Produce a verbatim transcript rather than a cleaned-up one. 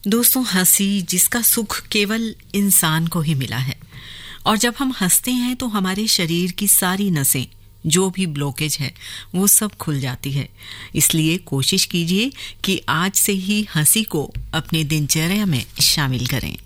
दोस्तों, हंसी जिसका सुख केवल इंसान को ही मिला है, और जब हम हंसते हैं तो हमारे शरीर की सारी नसें, जो भी ब्लॉकेज है, वो सब खुल जाती है। इसलिए कोशिश कीजिए कि आज से ही हंसी को अपने दिनचर्या में शामिल करें।